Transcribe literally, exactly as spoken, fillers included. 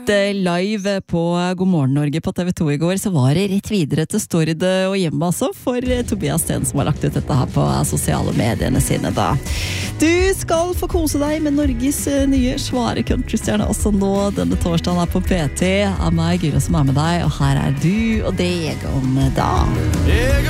Live på God morgen Norge på T V to i går, så var det rett videre til Stord og hjemme altså, for Tobias Sten som har lagt ut dette her på sosiale mediene sine da. Du skal få kose deg med Norges nye svare countrystjerne også nå denne torsdagen her på P T. Av meg, Gyra som er med deg, og her er du og deg om da.